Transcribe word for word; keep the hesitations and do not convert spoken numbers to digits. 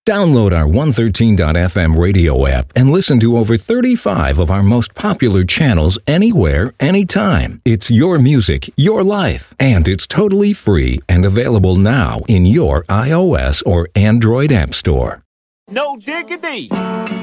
Download our one thirteen dot f m radio app and listen to over thirty-five of our most popular channels anywhere, anytime. It's your music, your life, and it's totally free and available now in your iOS or Android app store. No diggity.